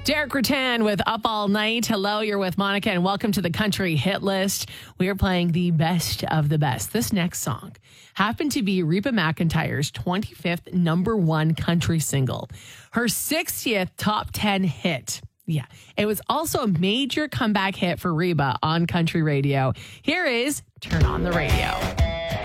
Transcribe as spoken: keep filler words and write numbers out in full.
Derek Rattan with Up All Night. Hello, you're with Monica, and welcome to the Country Hit List. We are playing the best of the best. This next song happened to be Reba McEntire's twenty-fifth number one country single, her sixtieth top ten hit. Yeah, it was also a major comeback hit for Reba on country radio. Here is Turn on the Radio.